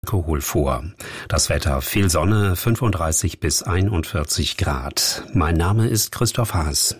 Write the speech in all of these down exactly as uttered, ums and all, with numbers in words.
Alkohol vor. Das Wetter: viel Sonne, fünfunddreißig bis einundvierzig Grad. Mein Name ist Christoph Haas.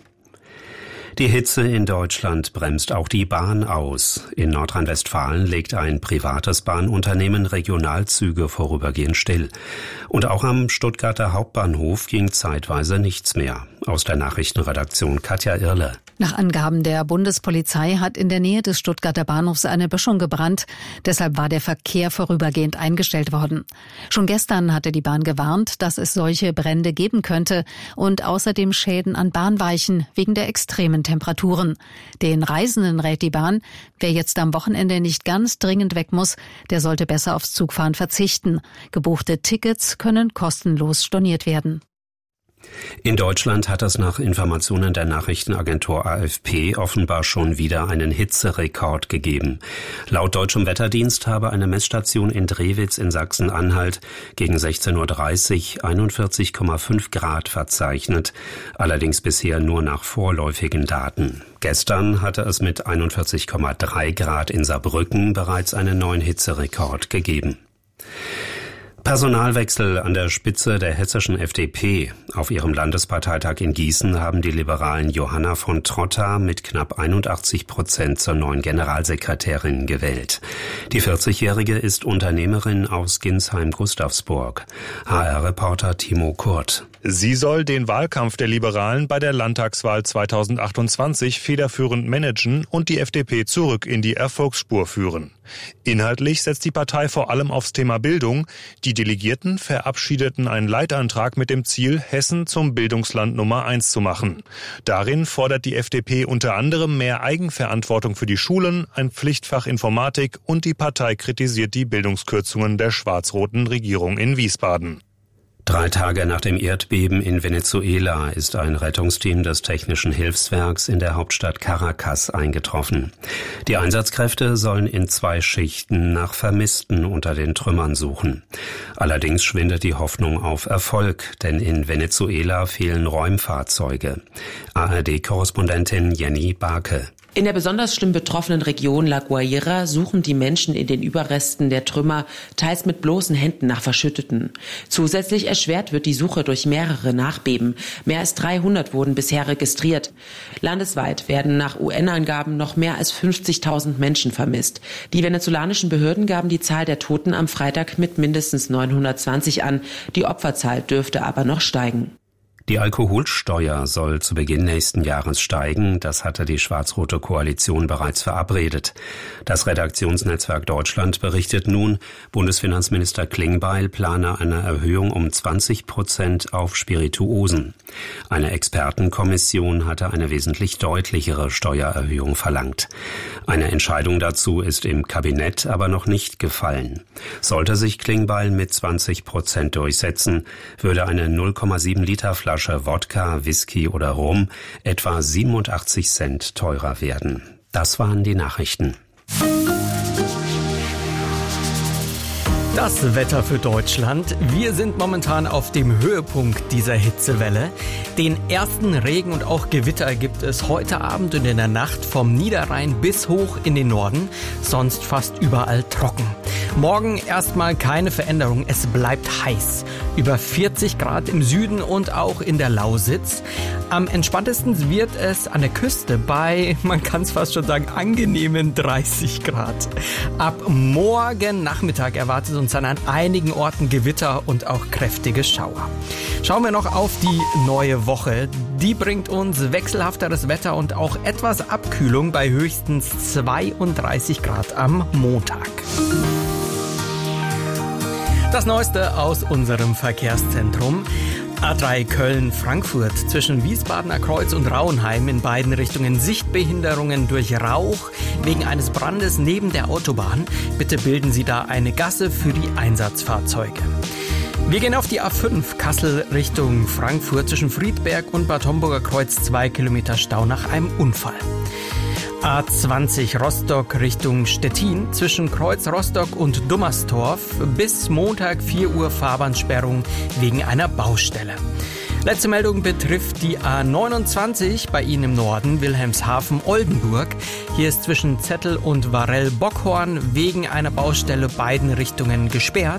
Die Hitze in Deutschland bremst auch die Bahn aus. In Nordrhein-Westfalen legt ein privates Bahnunternehmen Regionalzüge vorübergehend still. Und auch am Stuttgarter Hauptbahnhof ging zeitweise nichts mehr. Aus der Nachrichtenredaktion Katja Irle. Nach Angaben der Bundespolizei hat in der Nähe des Stuttgarter Bahnhofs eine Böschung gebrannt. Deshalb war der Verkehr vorübergehend eingestellt worden. Schon gestern hatte die Bahn gewarnt, dass es solche Brände geben könnte und außerdem Schäden an Bahnweichen wegen der extremen Temperaturen. Den Reisenden rät die Bahn, wer jetzt am Wochenende nicht ganz dringend weg muss, der sollte besser aufs Zugfahren verzichten. Gebuchte Tickets können kostenlos storniert werden. In Deutschland hat es nach Informationen der Nachrichtenagentur A F P offenbar schon wieder einen Hitzerekord gegeben. Laut deutschem Wetterdienst habe eine Messstation in Drewitz in Sachsen-Anhalt gegen sechzehn Uhr dreißig einundvierzig Komma fünf Grad verzeichnet, allerdings bisher nur nach vorläufigen Daten. Gestern hatte es mit einundvierzig Komma drei Grad in Saarbrücken bereits einen neuen Hitzerekord gegeben. Personalwechsel an der Spitze der hessischen F D P. Auf ihrem Landesparteitag in Gießen haben die Liberalen Johanna von Trotta mit knapp einundachtzig Prozent zur neuen Generalsekretärin gewählt. Die vierzigjährige ist Unternehmerin aus Ginsheim-Gustavsburg. H R-Reporter Timo Kurt. Sie soll den Wahlkampf der Liberalen bei der Landtagswahl zweitausendachtundzwanzig federführend managen und die F D P zurück in die Erfolgsspur führen. Inhaltlich setzt die Partei vor allem aufs Thema Bildung. Die Delegierten verabschiedeten einen Leitantrag mit dem Ziel, Hessen zum Bildungsland Nummer eins zu machen. Darin fordert die F D P unter anderem mehr Eigenverantwortung für die Schulen, ein Pflichtfach Informatik und die Partei kritisiert die Bildungskürzungen der schwarz-roten Regierung in Wiesbaden. Drei Tage nach dem Erdbeben in Venezuela ist ein Rettungsteam des Technischen Hilfswerks in der Hauptstadt Caracas eingetroffen. Die Einsatzkräfte sollen in zwei Schichten nach Vermissten unter den Trümmern suchen. Allerdings schwindet die Hoffnung auf Erfolg, denn in Venezuela fehlen Räumfahrzeuge. A R D-Korrespondentin Jenny Barke. In der besonders schlimm betroffenen Region La Guaira suchen die Menschen in den Überresten der Trümmer teils mit bloßen Händen nach Verschütteten. Zusätzlich erschwert wird die Suche durch mehrere Nachbeben. Mehr als dreihundert wurden bisher registriert. Landesweit werden nach U N-Angaben noch mehr als fünfzigtausend Menschen vermisst. Die venezolanischen Behörden gaben die Zahl der Toten am Freitag mit mindestens neunhundertzwanzig an. Die Opferzahl dürfte aber noch steigen. Die Alkoholsteuer soll zu Beginn nächsten Jahres steigen. Das hatte die schwarz-rote Koalition bereits verabredet. Das Redaktionsnetzwerk Deutschland berichtet nun, Bundesfinanzminister Klingbeil plane eine Erhöhung um zwanzig Prozent auf Spirituosen. Eine Expertenkommission hatte eine wesentlich deutlichere Steuererhöhung verlangt. Eine Entscheidung dazu ist im Kabinett aber noch nicht gefallen. Sollte sich Klingbeil mit zwanzig Prozent durchsetzen, würde eine null Komma sieben Liter Flasche Wodka, Whisky oder Rum etwa siebenundachtzig Cent teurer werden. Das waren die Nachrichten. Das Wetter für Deutschland. Wir sind momentan auf dem Höhepunkt dieser Hitzewelle. Den ersten Regen und auch Gewitter gibt es heute Abend und in der Nacht vom Niederrhein bis hoch in den Norden, sonst fast überall trocken. Morgen erstmal keine Veränderung, es bleibt heiß. Über vierzig Grad im Süden und auch in der Lausitz. Am entspanntesten wird es an der Küste bei, man kann es fast schon sagen, angenehmen dreißig Grad. Ab morgen Nachmittag erwartet uns dann an einigen Orten Gewitter und auch kräftige Schauer. Schauen wir noch auf die neue Woche. Die bringt uns wechselhafteres Wetter und auch etwas Abkühlung bei höchstens zweiunddreißig Grad am Montag. Das Neueste aus unserem Verkehrszentrum. A drei Köln-Frankfurt zwischen Wiesbadener Kreuz und Rauenheim in beiden Richtungen Sichtbehinderungen durch Rauch wegen eines Brandes neben der Autobahn. Bitte bilden Sie da eine Gasse für die Einsatzfahrzeuge. Wir gehen auf die A fünf Kassel Richtung Frankfurt zwischen Friedberg und Bad Homburger Kreuz zwei Kilometer Stau nach einem Unfall. A zwanzig Rostock Richtung Stettin zwischen Kreuz Rostock und Dummerstorf bis Montag vier Uhr Fahrbahnsperrung wegen einer Baustelle. Letzte Meldung betrifft die A neunundzwanzig bei Ihnen im Norden, Wilhelmshaven-Oldenburg. Hier ist zwischen Zettel und Varell-Bockhorn wegen einer Baustelle beiden Richtungen gesperrt.